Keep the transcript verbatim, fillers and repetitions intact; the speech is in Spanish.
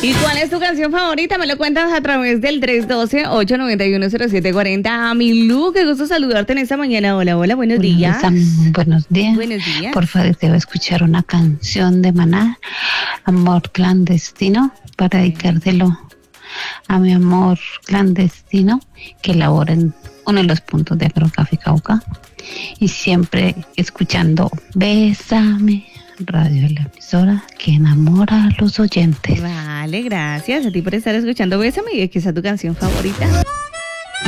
¿Y cuál es tu canción favorita? Me lo cuentas a través del tres uno dos, ocho nueve uno, cero siete cuatro cero. Mi Lu, qué gusto saludarte en esta mañana. Hola, hola, buenos Hola, días. Sam, buenos días. Buenos días. Por favor, deseo escuchar una canción de Maná, Amor Clandestino, para dedicárselo a mi amor clandestino que labora en uno de los puntos de Agrocafé Cauca y siempre escuchando Bésame, radio de la emisora que enamora a los oyentes. Vale, gracias a ti por estar escuchando Bésame y que sea tu canción favorita.